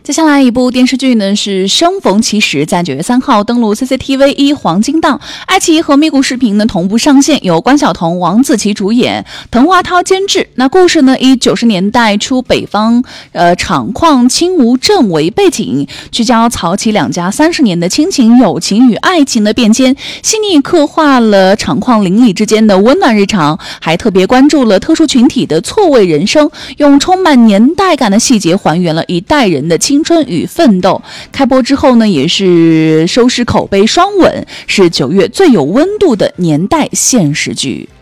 接下来一部电视剧呢是《生逢其时》，在9月3号登陆 CCTV1黄金档，爱奇艺和咪咕视频呢同步上线，由关晓彤、王子奇主演，滕华涛监制。那故事呢以90年代初北方厂矿青吴镇为背景，聚焦曹齐两家30年的亲情、友情与爱情的变迁，细腻刻画了厂矿邻里之间的温暖日常，还特别关注了特殊群体的错位人生，用充满年代感的细节还原了一代人的青春与奋斗。开播之后呢，也是收视口碑双稳，是9月最有温度的年代现实剧。